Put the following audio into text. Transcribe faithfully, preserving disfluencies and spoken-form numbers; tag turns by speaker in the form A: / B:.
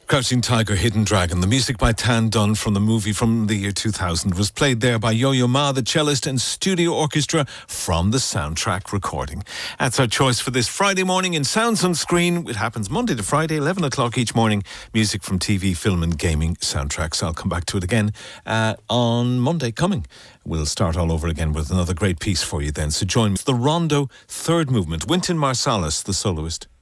A: Crouching Tiger, Hidden Dragon. The music by Tan Dunn from the movie from the year two thousand was played there by Yo-Yo Ma, the cellist, and studio orchestra from the soundtrack recording. That's our choice for this Friday morning in Sounds on Screen. It happens Monday to Friday, eleven o'clock each morning. Music from T V, film and gaming soundtracks. I'll come back to it again uh, on Monday coming. We'll start all over again with another great piece for you then. So join me. The Rondo, third movement. Wynton Marsalis, the soloist.